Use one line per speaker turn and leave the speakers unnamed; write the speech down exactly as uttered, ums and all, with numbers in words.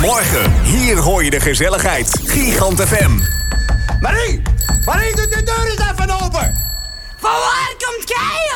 Morgen, hier hoor je de gezelligheid. Gigant F M.
Marie! Marie, doe de deur eens even open!
Van waar komt jij,